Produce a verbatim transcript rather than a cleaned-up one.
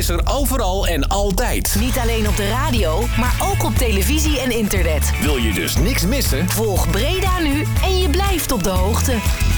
is er overal en altijd. Niet alleen op de radio, maar ook op televisie en internet. Wil je dus niks missen? Volg Breda nu en je blijft op de hoogte.